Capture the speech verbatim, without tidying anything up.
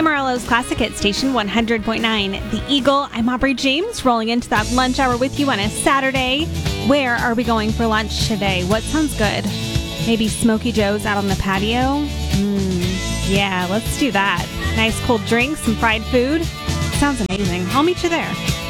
Amarillo's Classic Hit Station one hundred point nine. The Eagle. I'm Aubrey James, rolling into that lunch hour with you on a Saturday. Where are we going for lunch today? What sounds good? Maybe Smokey Joe's out on the patio? Mm, yeah, let's do that. Nice cold drink, some fried food. Sounds amazing. I'll meet you there.